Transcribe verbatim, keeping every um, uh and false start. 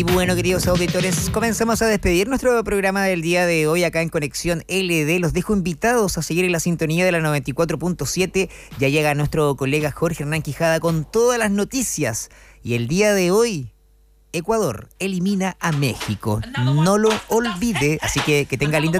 Y bueno, queridos auditores, comenzamos a despedir nuestro programa del día de hoy acá en Conexión L D. Los dejo invitados a seguir en la sintonía de la noventa y cuatro punto siete. Ya llega nuestro colega Jorge Hernán Quijada con todas las noticias. Y el día de hoy, Ecuador elimina a México. No lo olvide, así que que tenga linda